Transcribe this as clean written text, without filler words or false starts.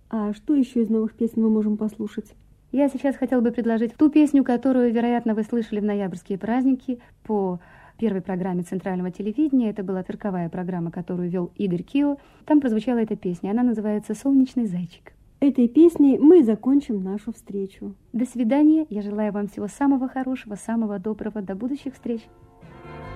А что еще из новых песен мы можем послушать? Я сейчас хотела бы предложить ту песню, которую, вероятно, вы слышали в ноябрьские праздники по первой программе Центрального телевидения. Это была цирковая программа, которую вел Игорь Кио. Там прозвучала эта песня. Она называется «Солнечный зайчик». Этой песней мы закончим нашу встречу. До свидания. Я желаю вам всего самого хорошего, самого доброго. До будущих встреч.